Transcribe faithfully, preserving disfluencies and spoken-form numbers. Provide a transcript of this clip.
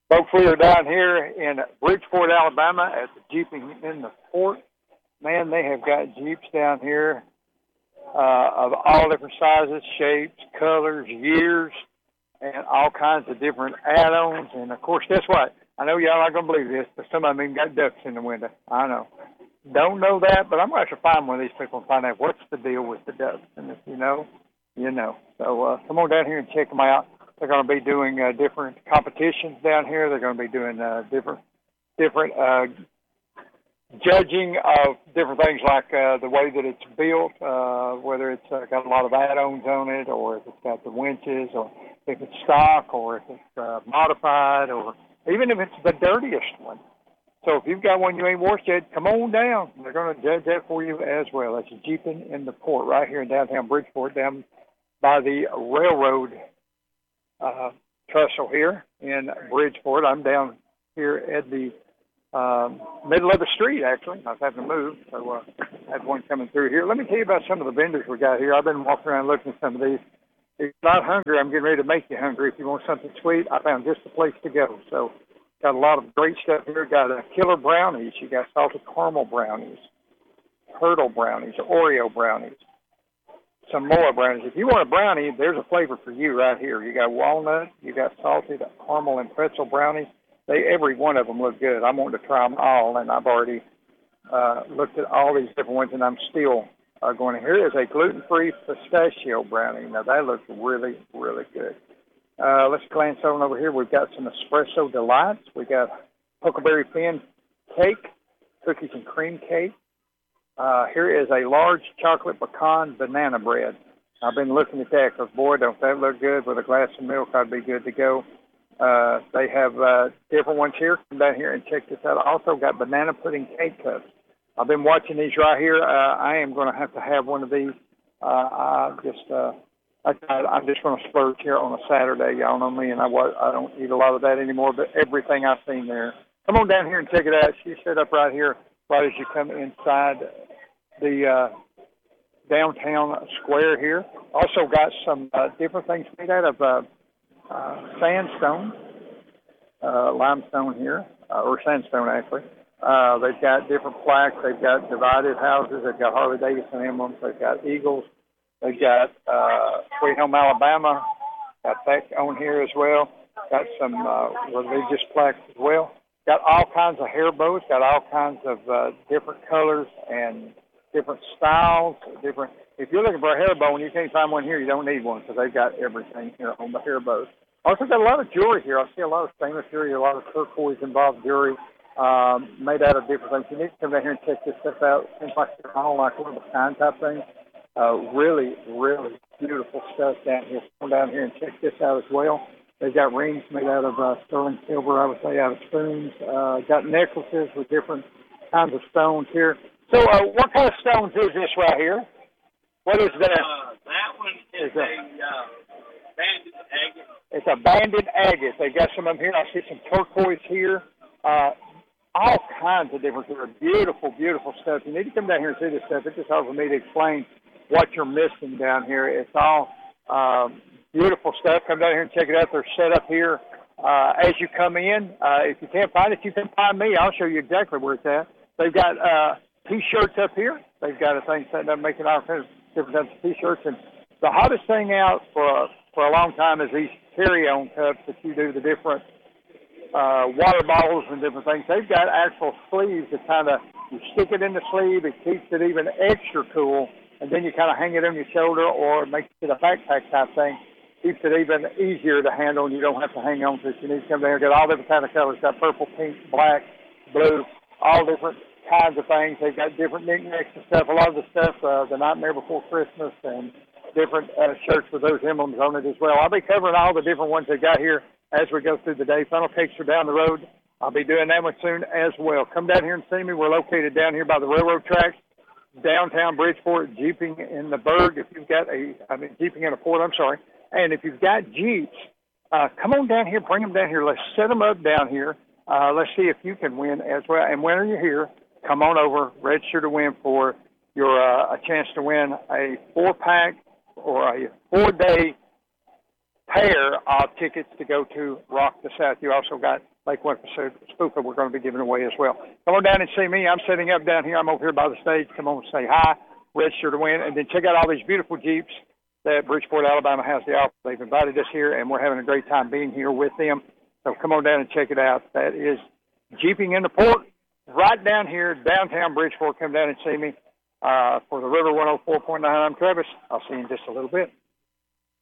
Folks, we are down here in Bridgeport, Alabama at the Jeeping in the Port. Man, they have got Jeeps down here uh, of all different sizes, shapes, colors, years, and all kinds of different add-ons. And, of course, guess what? I know y'all not going to believe this, but some of them even got ducks in the window. I know. Don't know that, but I'm going to have to find one of these people and find out what's the deal with the ducks. And if you know, you know. So uh, come on down here and check them out. They're going to be doing uh, different competitions down here. They're going to be doing uh, different different uh, judging of different things like uh, the way that it's built, uh, whether it's uh, got a lot of add-ons on it, or if it's got the winches, or if it's stock, or if it's uh, modified, or even if it's the dirtiest one. So if you've got one you ain't washed yet, come on down. They're going to judge that for you as well. That's Jeeping in the Port right here in downtown Bridgeport, down by the railroad uh, trestle here in Bridgeport. I'm down here at the um, middle of the street, actually. I was having to move, so uh, I had one coming through here. Let me tell you about some of the vendors we got here. I've been walking around looking at some of these. If you're not hungry, I'm getting ready to make you hungry. If you want something sweet, I found just the place to go. So got a lot of great stuff here. Got uh, killer brownies. You got salted caramel brownies, hurdle brownies, Oreo brownies, some more brownies. If you want a brownie, there's a flavor for you right here. You got walnut, you got salted caramel and pretzel brownies. They every one of them look good. I'm wanting to try them all, and I've already uh, looked at all these different ones, and I'm still uh, going to. Here is a gluten-free pistachio brownie. Now that looks really, really good. Uh, let's glance on over here. We've got some espresso delights. We got huckleberry fin cake, cookies and cream cake. Uh, here is a large chocolate pecan banana bread. I've been looking at that because, boy, don't that look good. With a glass of milk, I'd be good to go. Uh, they have uh, different ones here. Come down here and check this out. I also got banana pudding cake cups. I've been watching these right here. Uh, I am going to have to have one of these. Uh, I just, uh, I, I'm just going to splurge here on a Saturday. Y'all know me, and I, I don't eat a lot of that anymore, but everything I've seen there. Come on down here and check it out. She's set up right here right as you come inside the uh, downtown square here. Also got some uh, different things made out of uh, uh, sandstone, uh, limestone here, uh, or sandstone actually. Uh, they've got different plaques. They've got divided houses. They've got Harley Davidson emblems. They've got eagles. They've got uh, Sweet Home Alabama. Got that on here as well. Got some uh, religious plaques as well. Got all kinds of hair bows. Got all kinds of uh, different colors and different styles, different. If you're looking for a hair bow and you can't find one here, you don't need one because they've got everything here on the hair bows. Also got a lot of jewelry here. I see a lot of stainless jewelry, a lot of turquoise involved jewelry um, made out of different things. You need to come down here and check this stuff out. Seems like they're all like a little kind type thing. Uh, really, really beautiful stuff down here. Come down here and check this out as well. They've got rings made out of uh, sterling silver, I would say, out of spoons. Uh, got necklaces with different kinds of stones here. So, uh, what kind of stones is this right here? What is that? Uh, that one is, is a, a uh, banded agate. It's a banded agate. They've got some of them here. I see some turquoise here. Uh, all kinds of different, beautiful, beautiful stuff. You need to come down here and see this stuff. It's just hard for me to explain what you're missing down here. It's all um, beautiful stuff. Come down here and check it out. They're set up here uh, as you come in. Uh, if you can't find it, you can find me. I'll show you exactly where it's at. They've got uh, T-shirts up here. They've got a thing setting up making all kinds of different types of T-shirts. And the hottest thing out for, for a long time is these carry-on cups that you do the different uh, water bottles and different things. They've got actual sleeves that kind of, you stick it in the sleeve. It keeps it even extra cool. And then you kind of hang it on your shoulder or make it a backpack type thing. Keeps it even easier to handle, and you don't have to hang on to it. You need to come down here. Got all different kind of colors. Got purple, pink, black, blue, all different kinds of things. They've got different knickknacks and stuff. A lot of the stuff, uh, the Nightmare Before Christmas and different uh, shirts with those emblems on it as well. I'll be covering all the different ones they got here as we go through the day. Funnel cakes are down the road. I'll be doing that one soon as well. Come down here and see me. We're located down here by the railroad tracks. Downtown Bridgeport, Jeeping in the Berg. If you've got a, I mean, Jeeping in a Port, I'm sorry. And if you've got Jeeps, uh, come on down here, bring them down here. Let's set them up down here. Uh, let's see if you can win as well. And when you're here, come on over, register to win for your uh, a chance to win a four-pack or a four-day pair of tickets to go to Rock the South. You also got Lake Waspuka we're going to be giving away as well. Come on down and see me. I'm setting up down here. I'm over here by the stage. Come on and say hi, register to win, and then check out all these beautiful Jeeps that Bridgeport, Alabama has to offer. They've invited us here, and we're having a great time being here with them. So come on down and check it out. That is Jeeping in the Port, right down here, downtown Bridgeport. Come down and see me. Uh, for the River one oh four point nine, I'm Travis. I'll see you in just a little bit.